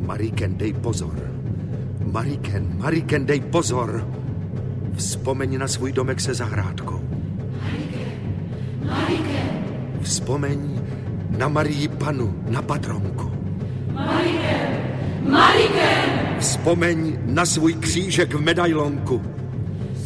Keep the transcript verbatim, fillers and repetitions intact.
Mariken, dej pozor. Mariken, Mariken, dej pozor. Vzpomeň na svůj domek se zahrádkou. Mariken, Mariken. Vzpomeň na Marii Panu, na patronku. Mariken, Mariken. Vzpomeň na svůj křížek v medailonku.